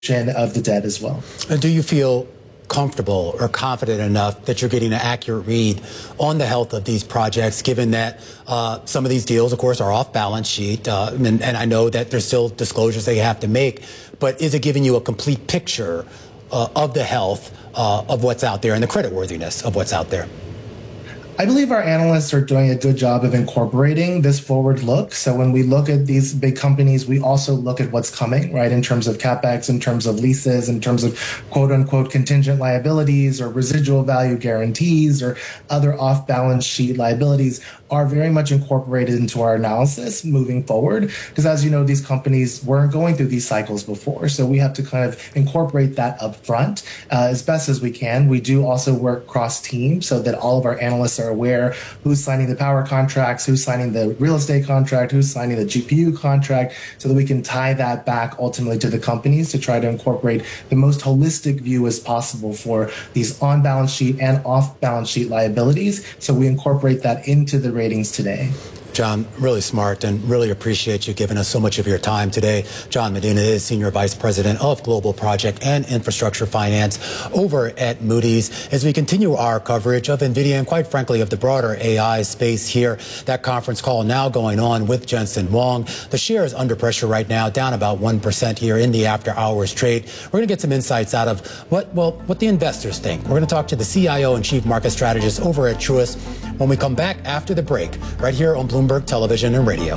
of the debt as well. And do you feel comfortable or confident enough that you're getting an accurate read on the health of these projects, given that some of these deals, of course, are off balance sheet, and I know that there's still disclosures they have to make, but is it giving you a complete picture of the health of what's out there and the creditworthiness of what's out there? I believe our analysts are doing a good job of incorporating this forward look. So when we look at these big companies, we also look at what's coming, right, in terms of CapEx, in terms of leases, in terms of quote unquote contingent liabilities or residual value guarantees or other off balance sheet liabilities are very much incorporated into our analysis moving forward. Because as you know, these companies weren't going through these cycles before. So we have to kind of incorporate that up front as best as we can. We do also work cross team so that all of our analysts are aware who's signing the power contracts, who's signing the real estate contract, who's signing the GPU contract, so that we can tie that back ultimately to the companies to try to incorporate the most holistic view as possible for these on balance sheet and off balance sheet liabilities. So we incorporate that into the ratings today. John, really smart, and really appreciate you giving us so much of your time today. John Medina is Senior Vice President of Global Project and Infrastructure Finance over at Moody's. As we continue our coverage of NVIDIA and, quite frankly, of the broader AI space here, that conference call now going on with Jensen Huang. The share is under pressure right now, down about 1% here in the after-hours trade. We're going to get some insights out of what the investors think. We're going to talk to the CIO and Chief Market Strategist over at Truist when we come back after the break, right here on Bloomberg Television and Radio.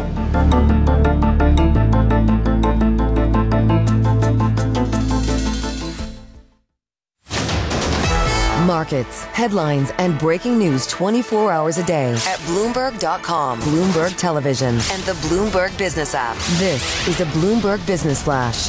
Markets, headlines, and breaking news 24 hours a day at Bloomberg.com, Bloomberg Television, and the Bloomberg Business app. This is a Bloomberg Business Flash.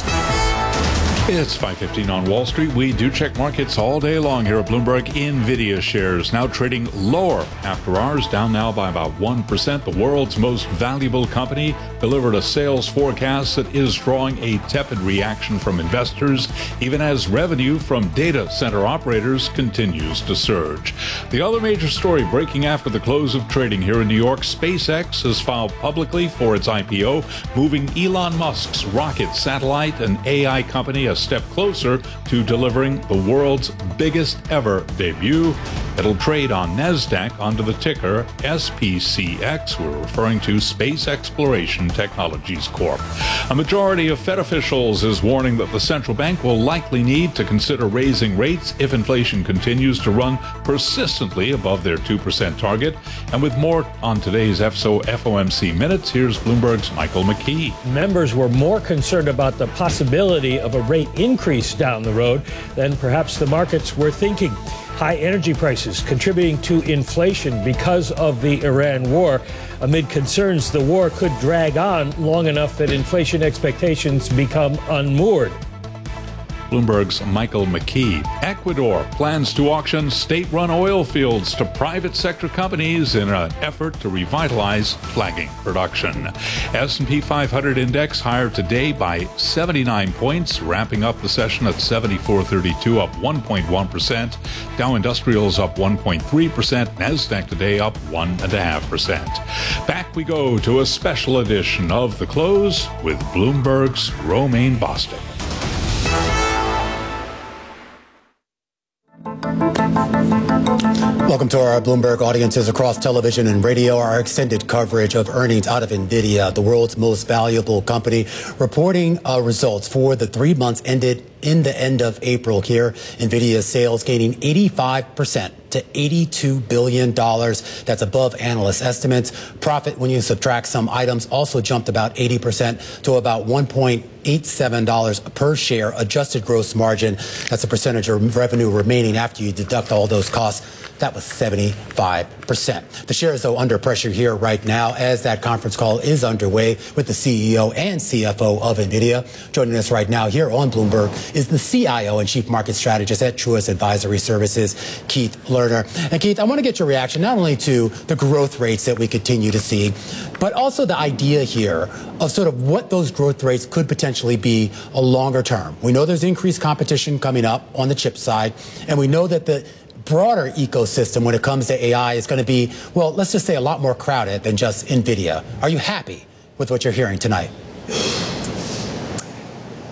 It's 5:15 on Wall Street. We do check markets all day long here at Bloomberg. NVIDIA shares now trading lower after hours, down now by about 1%. The world's most valuable company delivered a sales forecast that is drawing a tepid reaction from investors, even as revenue from data center operators continues to surge. The other major story breaking after the close of trading here in New York, SpaceX has filed publicly for its IPO, moving Elon Musk's rocket, satellite, and AI company a step closer to delivering the world's biggest ever debut. It'll trade on NASDAQ under the ticker SPCX. We're referring to Space Exploration Technologies Corp. A majority of Fed officials is warning that the central bank will likely need to consider raising rates if inflation continues to run persistently above their 2% target. And with more on today's FOMC Minutes, here's Bloomberg's Michael McKee. Members were more concerned about the possibility of a rate increase down the road than perhaps the markets were thinking. High energy prices contributing to inflation because of the Iran war, amid concerns the war could drag on long enough that inflation expectations become unmoored. Bloomberg's Michael McKee. Ecuador plans to auction state-run oil fields to private sector companies in an effort to revitalize flagging production. S&P 500 index higher today by 79 points, wrapping up the session at 7432, up 1.1%. Dow Industrials up 1.3%. NASDAQ today up 1.5%. Back we go to a special edition of The Close with Bloomberg's Romaine Bostick. Welcome to our Bloomberg audiences across television and radio. Our extended coverage of earnings out of NVIDIA, the world's most valuable company, reporting results for the 3 months ended in the end of April here. NVIDIA sales gaining 85% to $82 billion. That's above analyst estimates. Profit, when you subtract some items, also jumped about 80% to about $1.87 per share. Adjusted gross margin, that's a percentage of revenue remaining after you deduct all those costs. That was 75%. The share is, though, under pressure here right now as that conference call is underway with the CEO and CFO of NVIDIA. Joining us right now here on Bloomberg is the CIO and Chief Market Strategist at Truist Advisory Services, Keith Lerner. And Keith, I want to get your reaction not only to the growth rates that we continue to see, but also the idea here of sort of what those growth rates could potentially be a longer term. We know there's increased competition coming up on the chip side, and we know that the broader ecosystem when it comes to AI is going to be, well, let's just say a lot more crowded than just NVIDIA. Are you happy with what you're hearing tonight?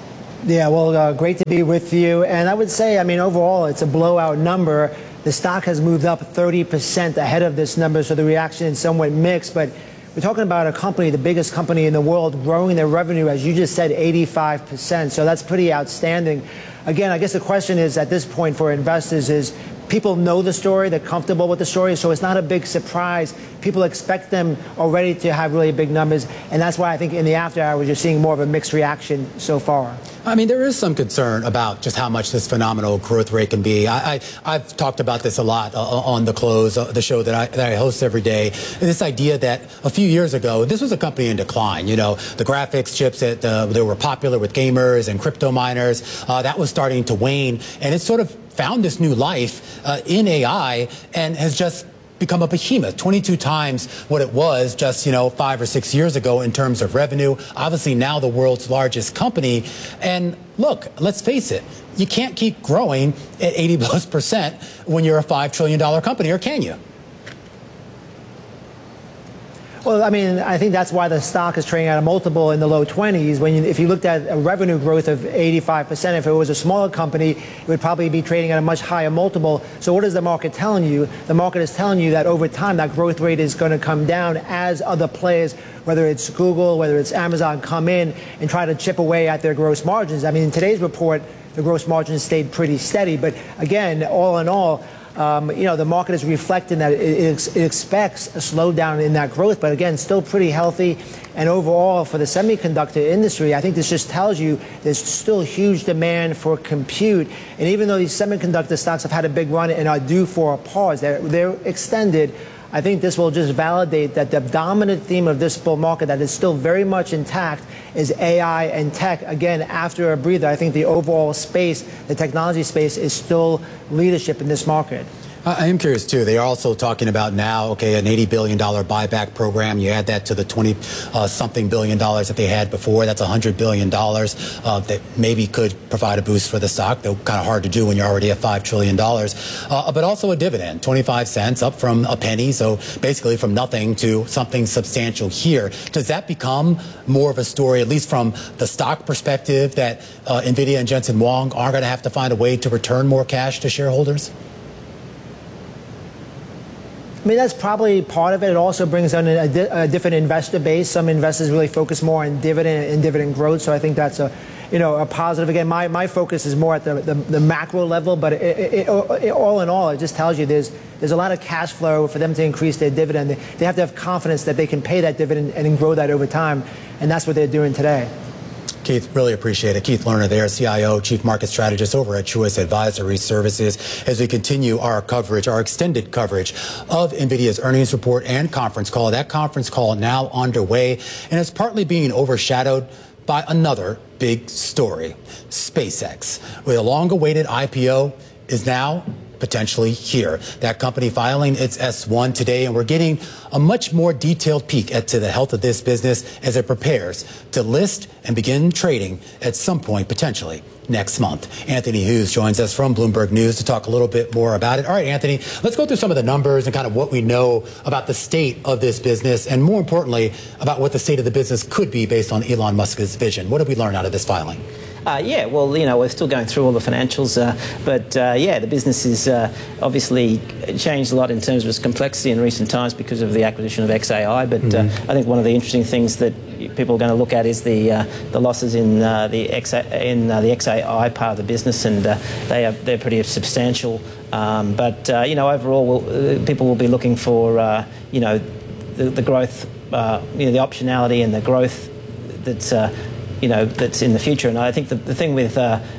Yeah, well, great to be with you. And I would say, I mean, overall, it's a blowout number. The stock has moved up 30% ahead of this number, so the reaction is somewhat mixed. But we're talking about a company, the biggest company in the world, growing their revenue, as you just said, 85%. So that's pretty outstanding. Again, I guess the question is, at this point for investors, is people know the story, they're comfortable with the story, so it's not a big surprise. People expect them already to have really big numbers, and that's why I think in the after hours you're seeing more of a mixed reaction so far. I mean, there is some concern about just how much this phenomenal growth rate can be. I've talked about this a lot on The Close, the show that I host every day. And this idea that a few years ago, this was a company in decline. You know, the graphics chips that they were popular with gamers and crypto miners, that was starting to wane. And it sort of found this new life in AI and has just become a behemoth, 22 times what it was just, 5 or 6 years ago in terms of revenue. Obviously now the world's largest company. And look, let's face it, you can't keep growing at 80+% when you're a $5 trillion company, or can you? Well, I mean, I think that's why the stock is trading at a multiple in the low 20s. If you looked at a revenue growth of 85%, if it was a smaller company, it would probably be trading at a much higher multiple. So what is the market telling you? The market is telling you that over time, that growth rate is going to come down as other players, whether it's Google, whether it's Amazon, come in and try to chip away at their gross margins. I mean, in today's report, the gross margins stayed pretty steady. But again, all in all, the market is reflecting that it expects a slowdown in that growth, but again, still pretty healthy. And overall, for the semiconductor industry, I think this just tells you there's still huge demand for compute. And even though these semiconductor stocks have had a big run and are due for a pause, they're extended, I think this will just validate that the dominant theme of this bull market that is still very much intact is AI and tech. Again, after a breather, I think the overall space, the technology space, is still leadership in this market. I am curious, too. They are also talking about now, okay, an $80 billion buyback program. You add that to the 20-something billion dollars that they had before. That's $100 billion that maybe could provide a boost for the stock, though kind of hard to do when you're already at $5 trillion. But also a dividend, 25 cents, up from a penny. So basically from nothing to something substantial here. Does that become more of a story, at least from the stock perspective, that NVIDIA and Jensen Huang are going to have to find a way to return more cash to shareholders? I mean, that's probably part of it. It also brings on a different investor base. Some investors really focus more on dividend and dividend growth. So I think that's a positive. Again, my focus is more at the macro level. But all in all, it just tells you there's a lot of cash flow for them to increase their dividend. They have to have confidence that they can pay that dividend and grow that over time. And that's what they're doing today. Keith, really appreciate it. Keith Lerner there, CIO, Chief Market Strategist over at Truist Advisory Services, as we continue our coverage, our extended coverage of NVIDIA's earnings report and conference call. That conference call now underway, and it's partly being overshadowed by another big story, SpaceX, with a long-awaited IPO is now potentially here. That company filing its S-1 today, and we're getting a much more detailed peek into the health of this business as it prepares to list and begin trading at some point, potentially next month. Anthony Hughes joins us from Bloomberg News to talk a little bit more about it. All right, Anthony, let's go through some of the numbers and kind of what we know about the state of this business, and more importantly, about what the state of the business could be based on Elon Musk's vision. What did we learn out of this filing? Yeah, well, we're still going through all the financials, but the business is obviously changed a lot in terms of its complexity in recent times because of the acquisition of XAI. But I think one of the interesting things that people are going to look at is the losses in the XAI part of the business, and they're pretty substantial. But overall, people will be looking for the growth, the optionality and the growth that's that's in the future. And I think the thing with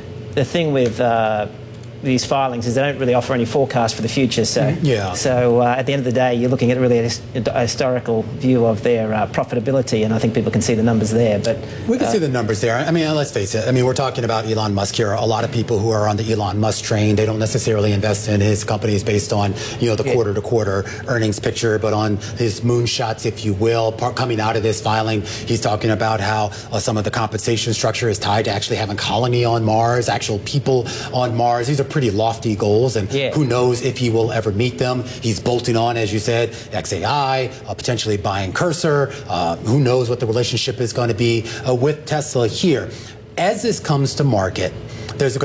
these filings is they don't really offer any forecast for the future. So at the end of the day, you're looking at really a historical view of their profitability, and I think people can see the numbers there. But we can see the numbers there. I mean, let's face it. I mean, we're talking about Elon Musk here. A lot of people who are on the Elon Musk train, they don't necessarily invest in his companies based on the quarter-to-quarter earnings picture, but on his moonshots, if you will. Coming out of this filing, he's talking about how some of the compensation structure is tied to actually having colony on Mars, actual people on Mars. These are pretty lofty goals, and who knows if he will ever meet them. He's bolting on, as you said, XAI, potentially buying Cursor. Who knows what the relationship is going to be with Tesla here. as this comes to market, there's